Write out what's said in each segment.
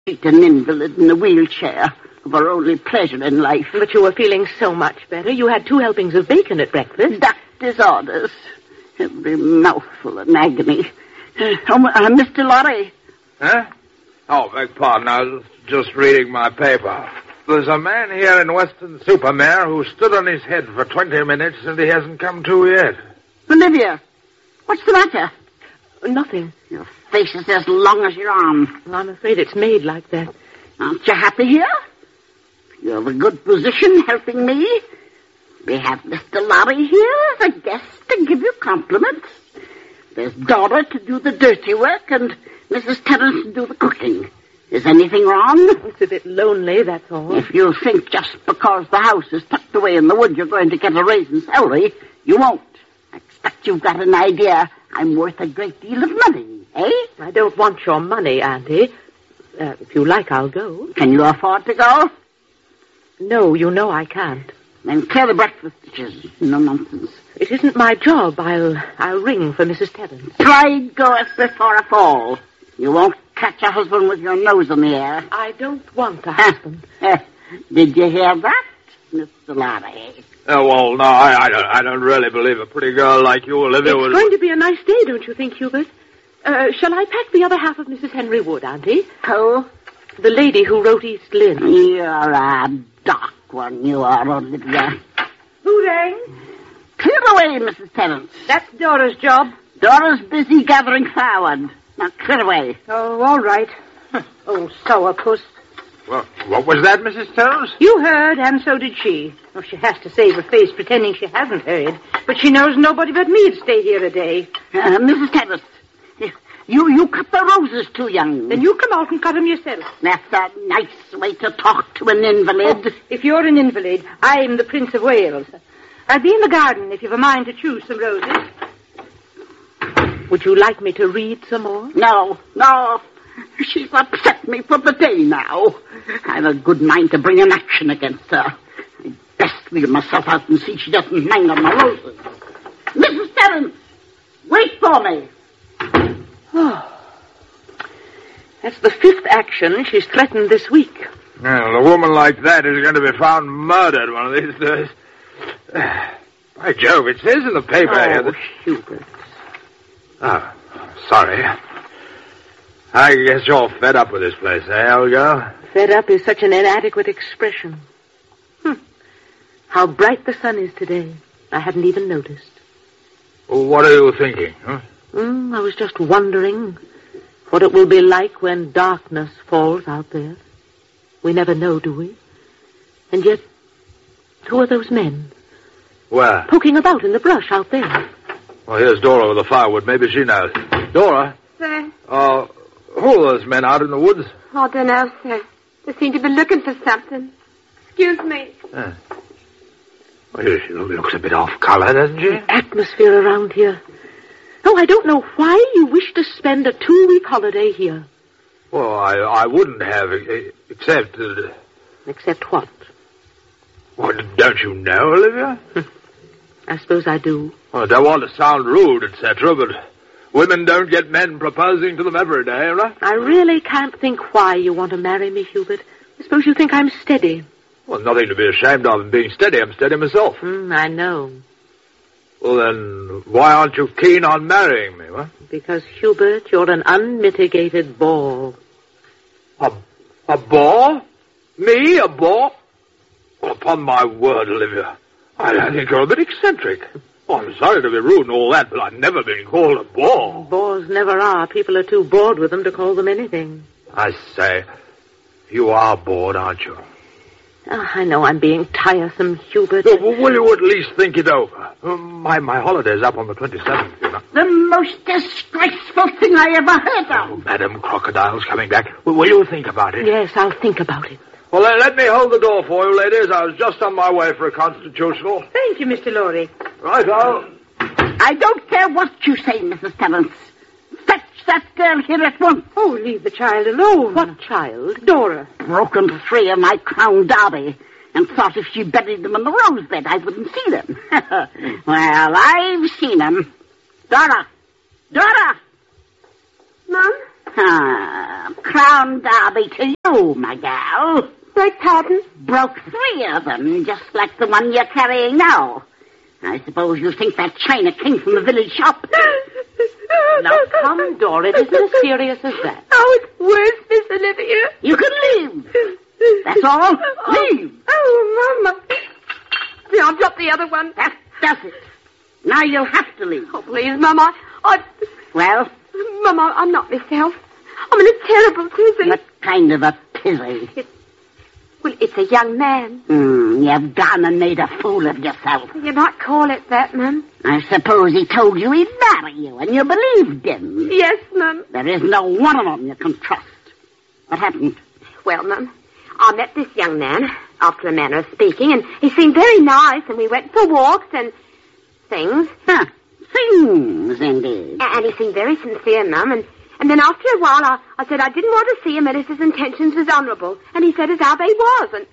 She's an invalid in a wheelchair of her only pleasure in life. But you were feeling so much better. You had 2 helpings of bacon at breakfast. Doctor's orders. Every mouthful in agony. Mr. Lorry. Huh? Oh, beg pardon. I was just reading my paper. There's a man here in Weston Supermare who stood on his head for 20 minutes and he hasn't come to yet. Olivia, what's the matter? Nothing. Your face is as long as your arm. Well, I'm afraid it's made like that. Aren't you happy here? You have a good position helping me. We have Mr. Lorry here as a guest to give you compliments. There's Dora to do the dirty work and Mrs. Terence to do the cooking. Is anything wrong? It's a bit lonely, that's all. If you think just because the house is tucked away in the wood you're going to get a raise in salary, you won't. I expect you've got an idea I'm worth a great deal of money, eh? I don't want your money, Auntie. If you like, I'll go. Can you afford to go? No, you know I can't. Then clear the breakfast dishes. No nonsense. It isn't my job. I'll ring for Mrs. Terence. Pride goeth before a fall. You won't catch a husband with your nose in the air. I don't want a husband. Did you hear that, Mr. Lorry? Oh, well, no, I don't really believe a pretty girl like you, Olivia, It's going to be a nice day, don't you think, Hubert? Shall I pack the other half of Mrs. Henry Wood, Auntie? Who? The lady who wrote East Lynne. You're a dark one, you are, Olivia. Who rang? Clear away, Mrs. Terence. That's Dora's job. Dora's busy gathering firewood. Now, clear away. Oh, all right. Oh, sourpuss. Well, what was that, Mrs. Terence? You heard, and so did she. Oh, she has to save her face pretending she hasn't heard. But she knows nobody but me'd stay here a day. Mrs. Terence, you cut the roses too young. Then you come out and cut them yourself. That's a nice way to talk to an invalid. Oh, if you're an invalid, I'm the Prince of Wales. I'll be in the garden if you've a mind to choose some roses. Would you like me to read some more? No. She's upset me for the day now. I've a good mind to bring an action against her. I'd best wheel myself out and see she doesn't hang on my roses. Mrs. Terence, wait for me. Oh. That's the 5th action she's threatened this week. Well, a woman like that is going to be found murdered one of these days. By Jove, it says in the paper here that... Hubert. Oh, sorry. I guess you're fed up with this place, eh, old girl? Fed up is such an inadequate expression. How bright the sun is today. I hadn't even noticed. Well, what are you thinking, huh? I was just wondering what it will be like when darkness falls out there. We never know, do we? And yet, who are those men? Where? Poking about in the brush out there. Well, here's Dora with the firewood. Maybe she knows. Dora? Sir? Who are those men out in the woods? Oh, I don't know, sir. They seem to be looking for something. Excuse me. Well, she looks a bit off color, doesn't she? The atmosphere around here. Oh, I don't know why you wish to spend a 2-week holiday here. Well, I wouldn't have, except... Except what? Well, don't you know, Olivia? I suppose I do. Well, I don't want to sound rude, etc., but women don't get men proposing to them every day, right? I really can't think why you want to marry me, Hubert. I suppose you think I'm steady. Well, nothing to be ashamed of in being steady. I'm steady myself. I know. Well, then, why aren't you keen on marrying me, what? Because, Hubert, you're an unmitigated bore. A bore? Me, a bore? Well, upon my word, Olivia, I think you're a bit eccentric. Oh, I'm sorry to be rude and all that, but I've never been called a bore. Bores never are. People are too bored with them to call them anything. I say, you are bored, aren't you? I know I'm being tiresome, Hubert. Will you at least think it over? My holiday's up on the 27th, you know. The most disgraceful thing I ever heard of. Oh, Madam Crocodile's coming back. Will you think about it? Yes, I'll think about it. Well, then, let me hold the door for you, ladies. I was just on my way for a constitutional. Thank you, Mr. Lorry. Right-o. I don't care what you say, Mrs. Terence. Fetch that girl here at once. Oh, leave the child alone. What child? Dora. Broken 3 of my Crown Derby and thought if she buried them in the rose bed, I wouldn't see them. Well, I've seen them. Dora! Mom? Crown Derby to you, my gal. Beg pardon? Broke 3 of them, just like the one you're carrying now. I suppose you think that china came from the village shop. Now, come, Dora, it isn't as serious as that. Oh, it's worse, Miss Olivia. You can leave. That's all. Leave. Oh, Mama. Yeah, I'll drop the other one. That does it. Now you'll have to leave. Oh, please, Mama. Well? Mama, I'm not myself. I'm in a terrible tizzy. What kind of a tizzy? Well, it's a young man. You've gone and made a fool of yourself. You might call it that, Mum. I suppose he told you he'd marry you, and you believed him. Yes, Mum. There is no one of them you can trust. What happened? Well, Mum, I met this young man, after a manner of speaking, and he seemed very nice, and we went for walks and things. Huh. Things, indeed. And he seemed very sincere, Mum, and then after a while I said I didn't want to see him unless his intentions was honourable, and he said as how they was, and...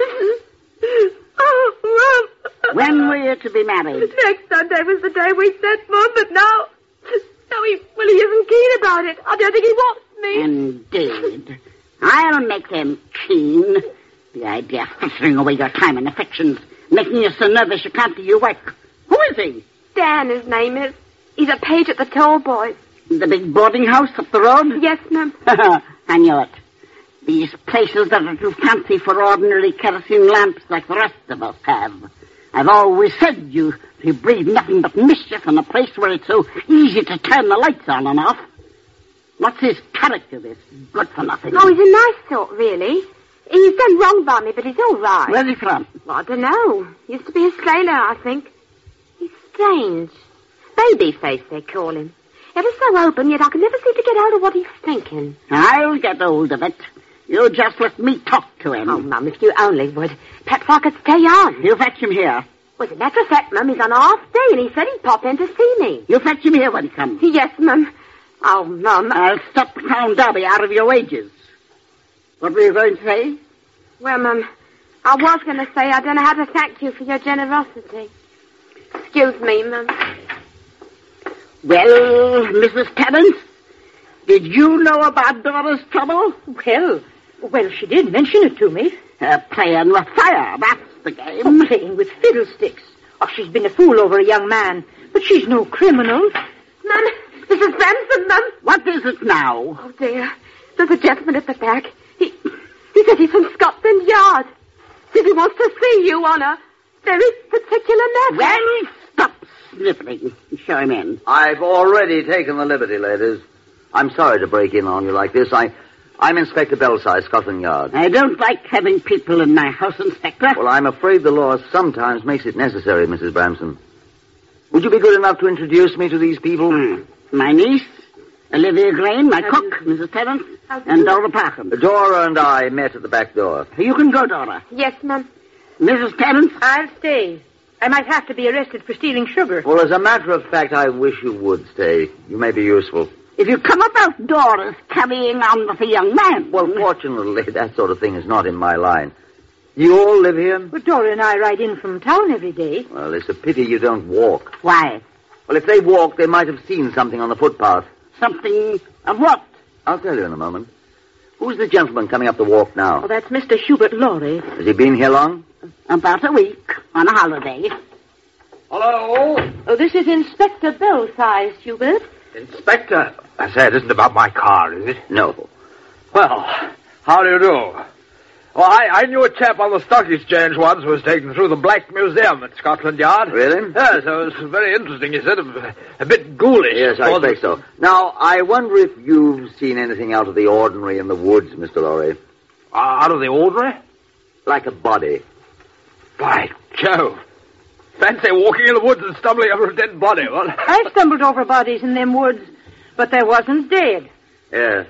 Oh, Mum. When were you to be married? Next Sunday was the day we said, Mum, but now he isn't keen about it. I don't think he wants me. Indeed. I'll make him keen. The idea of frittering away your time and affections, making you so nervous you can't do your work. Who is he? Dan, his name is. He's a page at the Toll Boys. The big boarding house up the road? Yes, Mum. I knew it. These places that are too fancy for ordinary kerosene lamps like the rest of us have. I've always said you breed nothing but mischief in a place where it's so easy to turn the lights on and off. What's his character, this good for nothing? Oh, he's a nice sort, really. He's done wrong by me, but he's all right. Where's he from? Well, I don't know. Used to be a sailor, I think. He's strange. Baby face, they call him. Ever so open, yet I can never seem to get out of what he's thinking. I'll get hold of it. You just let me talk to him. Oh, Mum, if you only would. Perhaps I could stay on. You fetch him here. Well, as a matter of fact, Mum, he's on a half day, and he said he'd pop in to see me. You fetch him here when he comes. Yes, Mum. Oh, Mum. I'll stop the Crown Derby out of your wages. What were you going to say? Well, Mum, I was going to say I don't know how to thank you for your generosity. Excuse me, Mum. Well, Mrs. Terence, did you know about Dora's trouble? Well, she did mention it to me. Playing with fire, that's the game. Playing with fiddlesticks. Oh, she's been a fool over a young man, but she's no criminal. Mum, Mrs. Benson, Mum. What is it now? Oh, dear. There's a gentleman at the back. He said he's from Scotland Yard. Says he wants to see you on a very particular matter. Well, stop sniffling. Show him in. I've already taken the liberty, ladies. I'm sorry to break in on you like this. I'm Inspector Belsize, Scotland Yard. I don't like having people in my house, Inspector. Well, I'm afraid the law sometimes makes it necessary, Mrs. Bramson. Would you be good enough to introduce me to these people? My niece, Olivia Grain, my cook, Mrs. Terence, and Dora Parkham. Dora and I met at the back door. You can go, Dora. Yes, Mum. Mrs. Terence? I'll stay. I might have to be arrested for stealing sugar. Well, as a matter of fact, I wish you would stay. You may be useful. If you come about Dora's carrying on with a young man... Well, fortunately, that sort of thing is not in my line. You all live here? But Dora and I ride in from town every day. Well, it's a pity you don't walk. Why? Well, if they walked, they might have seen something on the footpath. Something of what? I'll tell you in a moment. Who's the gentleman coming up the walk now? Oh, that's Mr. Hubert Lorry. Has he been here long? About a week, on a holiday. Hello? Oh, this is Inspector Belsize, Hubert. Inspector? I say, it isn't about my car, is it? No. Well, how do you do? Well, I knew a chap on the stock exchange once who was taken through the Black Museum at Scotland Yard. Really? Yes, it was very interesting. He said a bit ghoulish. Yes, I expect so. Now, I wonder if you've seen anything out of the ordinary in the woods, Mr. Lorry. Out of the ordinary? Like a body. By Jove. Fancy walking in the woods and stumbling over a dead body, what? I stumbled over bodies in them woods, but they wasn't dead. Yes,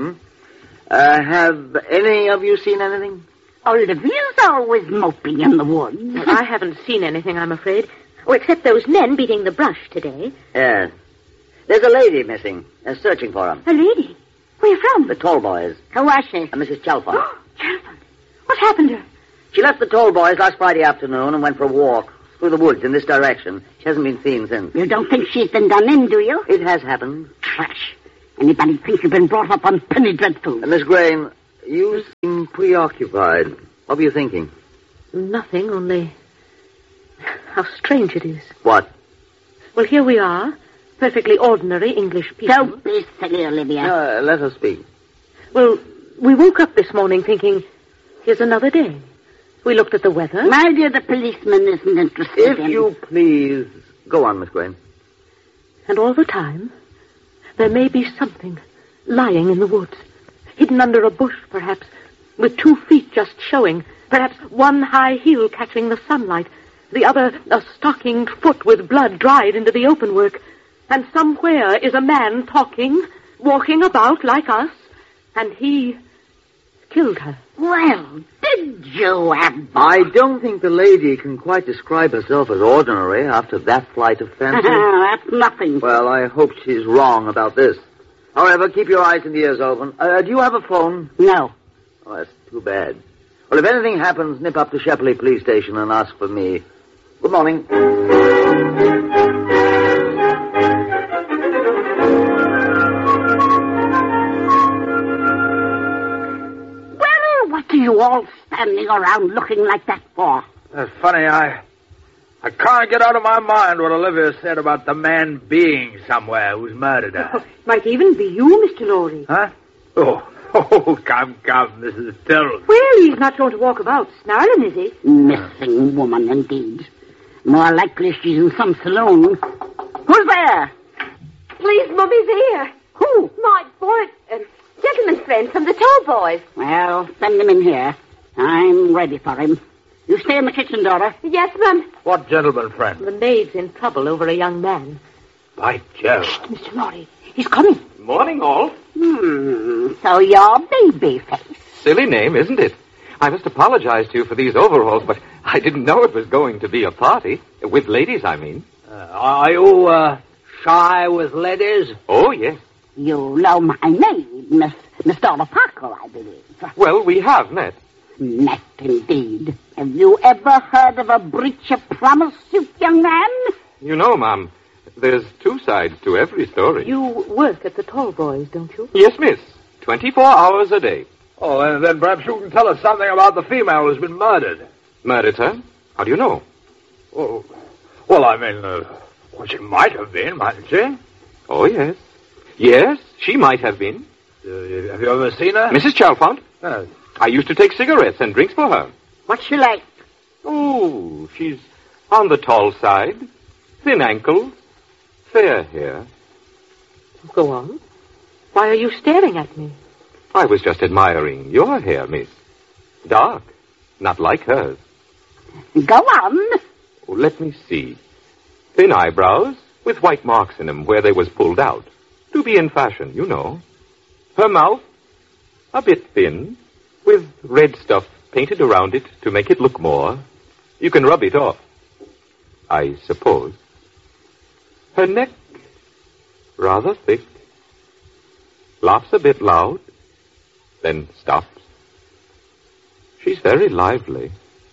have any of you seen anything? Olivia's always moping in the woods. Well, I haven't seen anything, I'm afraid. Oh, except those men beating the brush today. Yes. There's a lady missing. They're searching for her. A lady? Where from? The Toll Boys. Who was she? Mrs. Chalfont. Chalfont. What happened to her? She left the Toll Boys last Friday afternoon and went for a walk through the woods in this direction. She hasn't been seen since. You don't think she's been done in, do you? It has happened. Trash. Anybody think you've been brought up on penny dreadfuls? Miss Grain, you seem preoccupied. What were you thinking? Nothing, only how strange it is. What? Well, here we are, perfectly ordinary English people. Don't be silly, Olivia. Let her speak. Well, we woke up this morning thinking, here's another day. We looked at the weather. My dear, the policeman isn't interested If you please, go on, Miss Grain. And all the time, there may be something lying in the woods, hidden under a bush, perhaps, with 2 feet just showing, perhaps one high heel catching the sunlight, the other a stockinged foot with blood dried into the open work. And somewhere is a man talking, walking about like us, and he killed her. Well, did you, I don't think the lady can quite describe herself as ordinary after that flight of fancy. That's nothing. Well, I hope she's wrong about this. However, keep your eyes and ears open. Do you have a phone? No. Oh, that's too bad. Well, if anything happens, nip up to Shepley Police Station and ask for me. Good morning. Well, what are you all standing around looking like that for? That's funny. I can't get out of my mind what Olivia said about the man being somewhere who's murdered her. Might even be you, Mr. Lorry. Huh? Come, Mrs. Terrell. Well, he's not going to walk about snarling, is he? Missing woman, indeed. More likely she's in some saloon. Who's there? Please, Mummy's here. Who? My boy, gentleman's friend from the Toll Boys. Well, send him in here. I'm ready for him. You stay in the kitchen, Dora. Yes, Mum. What gentleman friend? The maid's in trouble over a young man. By Jove. Mr. Lorry, he's coming. Morning, all. So you're Babyface. Silly name, isn't it? I must apologize to you for these overalls, but I didn't know it was going to be a party. With ladies, I mean. Are you, shy with ladies? Oh, yes. You know my name, Miss Dora Parker, I believe. Well, we have met. Met, indeed. Have you ever heard of a breach of promise suit, young man? You know, Ma'am, there's 2 sides to every story. You work at the Toll Boys, don't you? Yes, miss. 24 hours a day. Oh, and then perhaps you can tell us something about the female who's been murdered. Murdered her? How do you know? Oh, well, I mean, she might have been, mightn't she? Oh, yes. Yes, she might have been. Have you ever seen her? Mrs. Chalfont? I used to take cigarettes and drinks for her. What's she like? Oh, she's on the tall side. Thin ankles. Fair hair. Go on. Why are you staring at me? I was just admiring your hair, miss. Dark. Not like hers. Go on. Oh, let me see. Thin eyebrows with white marks in them where they was pulled out. To be in fashion, you know. Her mouth, a bit thin, with red stuff painted around it to make it look more. You can rub it off, I suppose. Her neck, rather thick. Laughs a bit loud, then stops. She's very lively.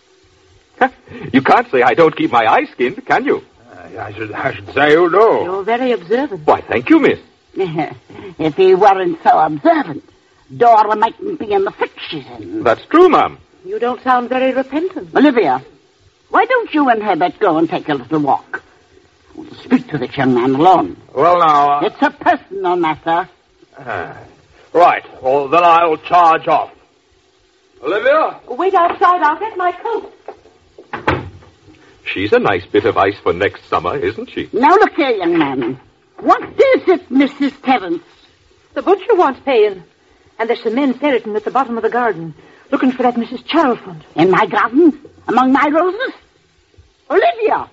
You can't say I don't keep my eyes skinned, can you? I should say you do. You're very observant. Why, thank you, miss. If he weren't so observant, Dora mightn't be in the fix she's in. That's true, Ma'am. You don't sound very repentant. Olivia, why don't you and Herbert go and take a little walk? I want to speak to this young man alone. Well, now... It's a personal matter. Right. Well, then I'll charge off. Olivia? Wait outside. I'll get my coat. She's a nice bit of ice for next summer, isn't she? Now look here, young man. What is it, Mrs. Terrence? The butcher wants paying. And there's some men ferreting at the bottom of the garden, looking for that Mrs. Chalfont. In my garden? Among my roses? Olivia!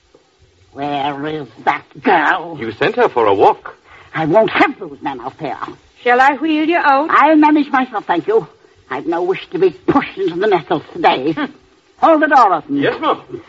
Where is that girl? You sent her for a walk. I won't have those men out there. Shall I wheel you out? I'll manage myself, thank you. I've no wish to be pushed into the nettles today. Hold the door open. Yes, Ma'am.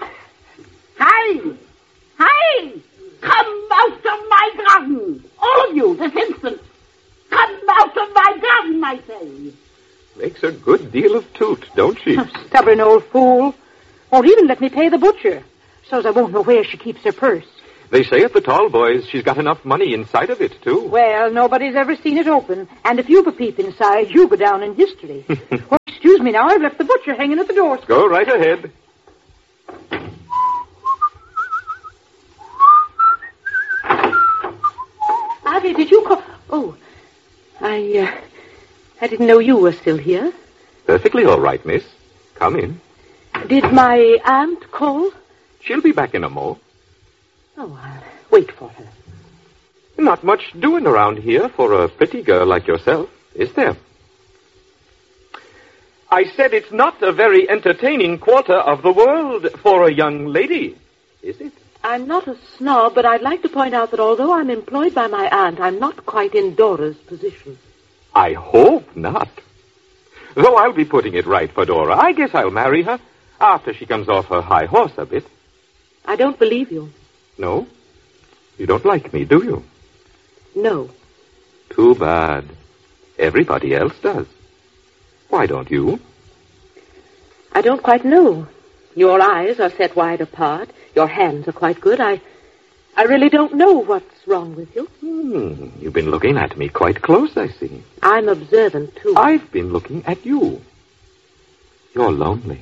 Hi! Hi! Come out of my garden! All of you, this instant! Come out of my garden, I say! Makes a good deal of toot, don't she? Stubborn old fool. Won't even let me pay the butcher. So's I won't know where she keeps her purse. They say at the Tallboys she's got enough money inside of it, too. Well, nobody's ever seen it open. And if you've a peep inside, you go down in history. Oh, excuse me now, I've left the butcher hanging at the door. Go right ahead. Ivy, did you call? Oh, I didn't know you were still here. Perfectly all right, miss. Come in. Did my aunt call? She'll be back in a mo. Oh, I'll wait for her. Not much doing around here for a pretty girl like yourself, is there? I said it's not a very entertaining quarter of the world for a young lady, is it? I'm not a snob, but I'd like to point out that although I'm employed by my aunt, I'm not quite in Dora's position. I hope not. Though I'll be putting it right for Dora. I guess I'll marry her after she comes off her high horse a bit. I don't believe you. No? You don't like me, do you? No. Too bad. Everybody else does. Why don't you? I don't quite know. Your eyes are set wide apart. Your hands are quite good. I really don't know what's wrong with you. You've been looking at me quite close, I see. I'm observant, too. I've been looking at you. You're lonely.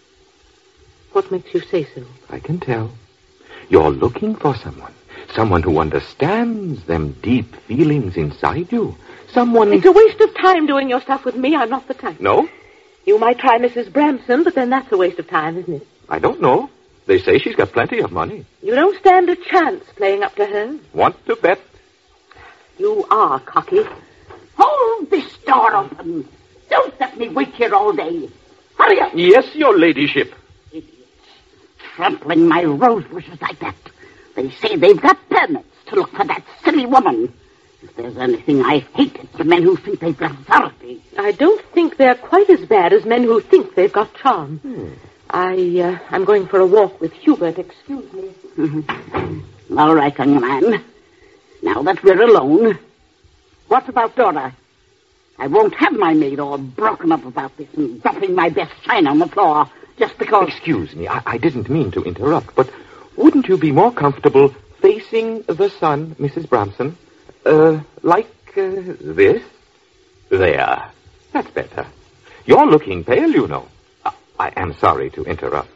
What makes you say so? I can tell. You're looking for someone. Someone who understands them deep feelings inside you. Someone... It's a waste of time doing your stuff with me. I'm not the type. No? You might try Mrs. Bramson, but then that's a waste of time, isn't it? I don't know. They say she's got plenty of money. You don't stand a chance playing up to her. Want to bet? You are cocky. Hold this door open. Don't let me wait here all day. Hurry up. Yes, your ladyship. Idiots. Trampling my rose bushes like that. They say they've got permits to look for that silly woman. If there's anything I hate, it's the men who think they've got authority. I don't think they're quite as bad as men who think they've got charm. I'm going for a walk with Hubert. Excuse me. Mm-hmm. All right, young man. Now that we're alone, what about Dora? I won't have my maid all broken up about this and dropping my best china on the floor just because... Excuse me, I didn't mean to interrupt, but wouldn't you be more comfortable facing the sun, Mrs. Bramson? Like this? There. That's better. You're looking pale, you know. I am sorry to interrupt.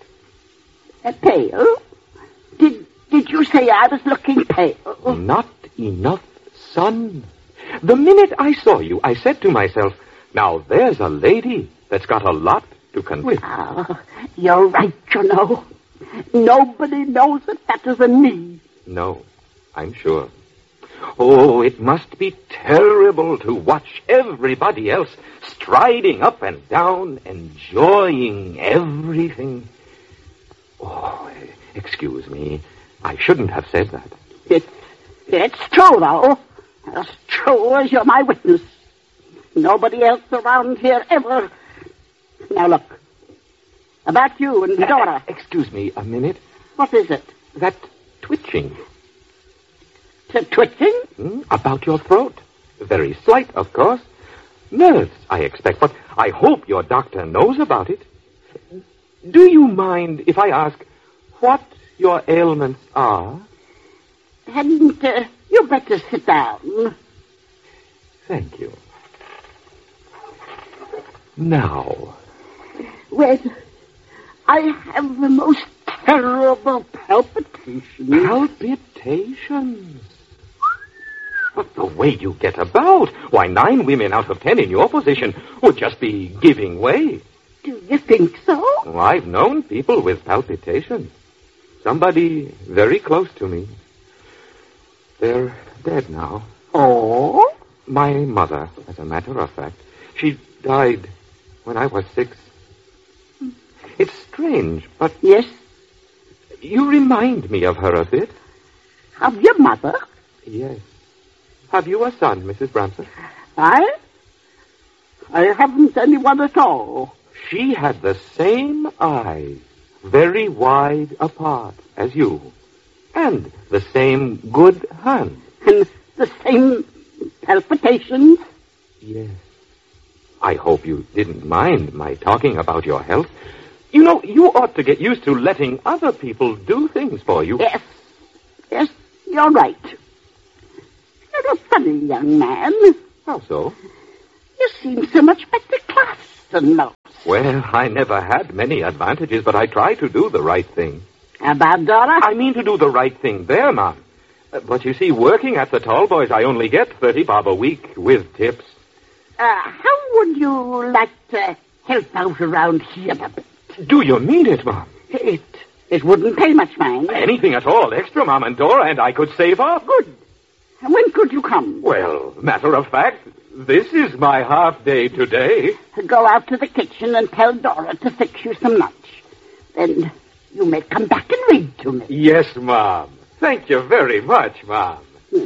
Pale? Did you say I was looking pale? Not enough sun. The minute I saw you, I said to myself, now there's a lady that's got a lot to convince. Oh, you're right, you know. Nobody knows it better than me. No, I'm sure. Oh, it must be terrible to watch everybody else striding up and down, enjoying everything. Oh, excuse me. I shouldn't have said that. It's true, though. As true as you're my witness. Nobody else around here ever... Now, look. About you and Dora. Excuse me a minute. What is it? That twitching. Twitching? About your throat. Very slight, of course. Nerves, I expect, but I hope your doctor knows about it. Do you mind if I ask what your ailments are? Hadn't you better sit down? Thank you. Now. Well, I have the most terrible palpitations. Palpitations? But the way you get about, why, 9 women out of 10 in your position would just be giving way. Do you think so? Well, I've known people with palpitations. Somebody very close to me. They're dead now. Oh? My mother, as a matter of fact. She died when I was 6. It's strange, but... Yes? You remind me of her a bit. Of your mother? Yes. Have you a son, Mrs. Bramson? I haven't anyone at all. She had the same eyes, very wide apart as you, and the same good hand. And the same palpitations? Yes. I hope you didn't mind my talking about your health. You know, you ought to get used to letting other people do things for you. Yes. Yes, You're right. You're a funny young man. How so? You seem so much better class than most. Well, I never had many advantages, but I try to do the right thing. About Dora? I mean to do the right thing there, Mom. But you see, working at the Tallboys, I only get 30 bob a week with tips. How would you like to help out around here a bit? Do you mean it, Mom? It wouldn't pay much, mind. Anything at all extra, Mom and Dora, and I could save up. Good. And when could you come? Well, matter of fact, this is my half day today. Go out to the kitchen and tell Dora to fix you some lunch. Then you may come back and read to me. Yes, Mom. Thank you very much, Mom.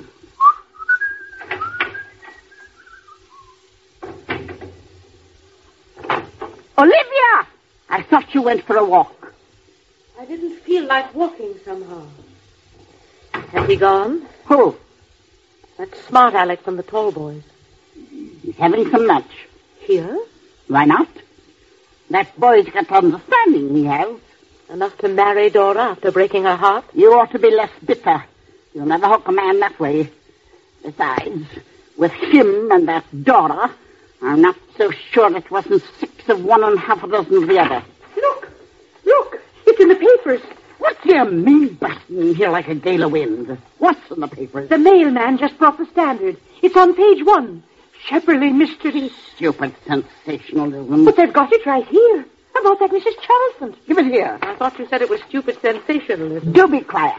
Olivia! I thought you went for a walk. I didn't feel like walking somehow. Has he gone? Who? That smart Alec from the Tallboys. He's having some lunch. Here? Why not? That boy's got understanding, he has. Enough to marry Dora after breaking her heart? You ought to be less bitter. You'll never hook a man that way. Besides, with him and that Dora, I'm not so sure it wasn't 6 of one and half a dozen of the other. Look, it's in the papers. What do you mean busting in here like a gale of wind? What's in the papers? The mailman just brought the Standard. It's on page 1. Shepperley mystery. Stupid sensationalism. But they've got it right here. About that Mrs. Charlton. Give it here. I thought you said it was stupid sensationalism. Do be quiet.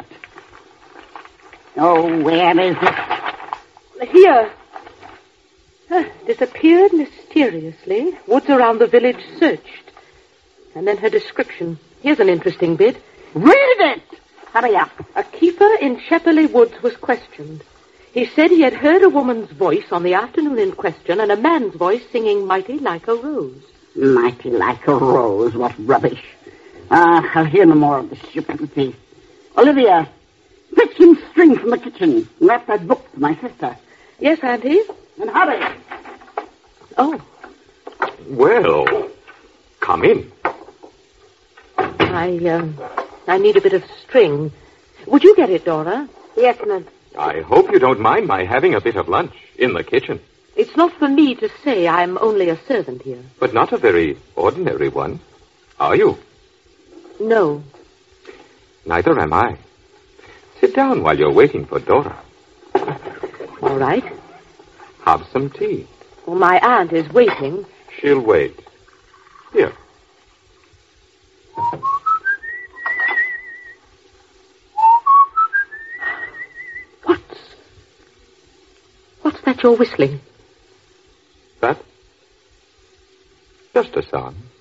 Oh, where is it? Here. Disappeared mysteriously. Woods around the village searched. And then her description. Here's an interesting bit. Read it! Hurry up. A keeper in Shepperley Woods was questioned. He said he had heard a woman's voice on the afternoon in question and a man's voice singing Mighty Like a Rose. Mighty Like a Rose, what rubbish. I'll hear no more of this stupidity. Olivia, fetch some string from the kitchen and wrap that book to my sister. Yes, Auntie? And hurry. Oh. Well, come in. I need a bit of string. Would you get it, Dora? Yes, ma'am. I hope you don't mind my having a bit of lunch in the kitchen. It's not for me to say I'm only a servant here. But not a very ordinary one, are you? No. Neither am I. Sit down while you're waiting for Dora. All right. Have some tea. Well, my aunt is waiting. She'll wait. Here. What's that you're whistling? That? Just a song.